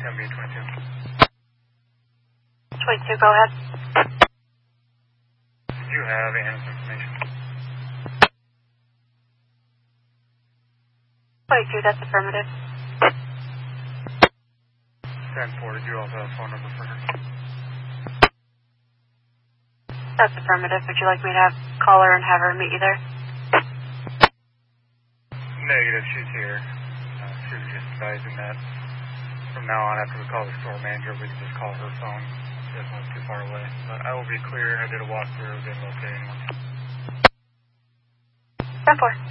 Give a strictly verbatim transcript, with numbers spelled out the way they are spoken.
ten B twenty-two. twenty-two, go ahead. Did you have Anna's information? twenty-two, that's affirmative. ten four, did you also have a phone number for her? That's affirmative. Would you like me to have call her and have her meet you there? Negative, she's here. Uh, she was just advising that from now on, after we call the store manager, we can just call her phone. She doesn't live too far away. But I will be clear. I did a walkthrough, didn't locate anyone. ten four.